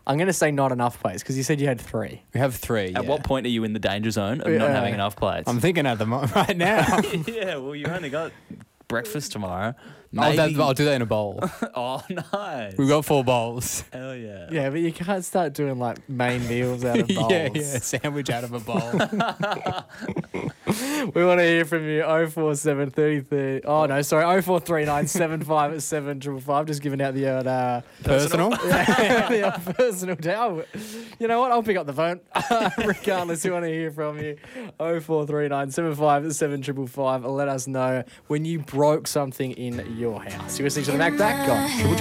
I'm going to say not enough plates because you said you had 3. We have 3. At what point are you in the danger zone of not Yeah. having enough plates? I'm thinking at the moment right now. Yeah, well, you only got breakfast tomorrow. I'll do that in a bowl. Oh, nice. We've got 4 bowls. Hell yeah. Yeah, but you can't start doing like main meals out of bowls. yeah, sandwich out of a bowl. We want to hear from you. 047 30. Oh, no, sorry. 0439 75 at 7555. Just giving out the Personal. the personal day. Oh, you know what? I'll pick up the phone. Regardless, we want to hear from you. 0439 75 at 7555. Let us know when you broke something in your house. You're listening to the Mac Back on Triple